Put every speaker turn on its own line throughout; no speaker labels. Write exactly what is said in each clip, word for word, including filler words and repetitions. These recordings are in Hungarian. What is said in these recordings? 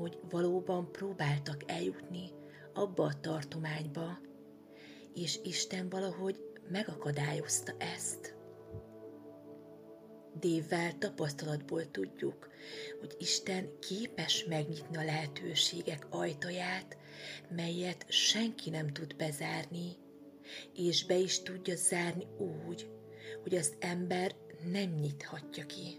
hogy valóban próbáltak eljutni abba a tartományba, és Isten valahogy megakadályozta ezt. Dave-vel tapasztalatból tudjuk, hogy Isten képes megnyitni a lehetőségek ajtaját, melyet senki nem tud bezárni, és be is tudja zárni úgy, hogy az ember nem nyithatja ki.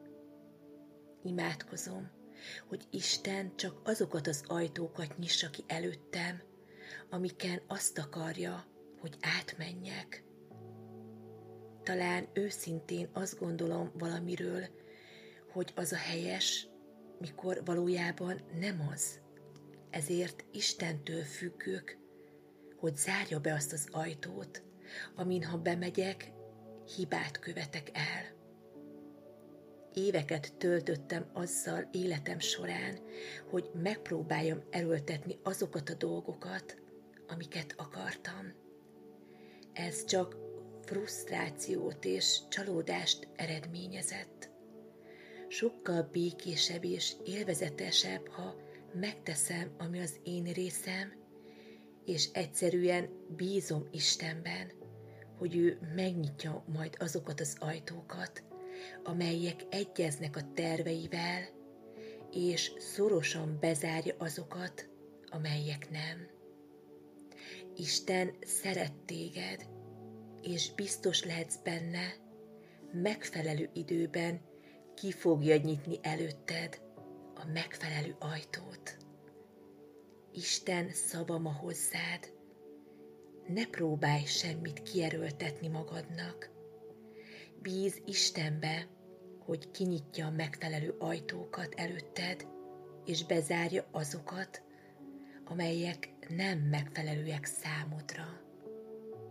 Imádkozom, hogy Isten csak azokat az ajtókat nyissa ki előttem, amiken azt akarja, hogy átmenjek. Talán őszintén azt gondolom valamiről, hogy az a helyes, mikor valójában nem az. Ezért Istentől függök, hogy zárja be azt az ajtót, amin ha bemegyek, hibát követek el. Éveket töltöttem azzal életem során, hogy megpróbáljam erőltetni azokat a dolgokat, amiket akartam. Ez csak frusztrációt és csalódást eredményezett. Sokkal békésebb és élvezetesebb, ha megteszem, ami az én részem, és egyszerűen bízom Istenben, hogy ő megnyitja majd azokat az ajtókat, amelyek egyeznek a terveivel, és szorosan bezárja azokat, amelyek nem. Isten szeret téged, és biztos lehetsz benne, megfelelő időben ki fogja nyitni előtted a megfelelő ajtót. Isten szava ma hozzád, ne próbálj semmit kierőltetni magadnak. Bíz Istenbe, hogy kinyitja a megfelelő ajtókat előtted, és bezárja azokat, amelyek nem megfelelőek számodra.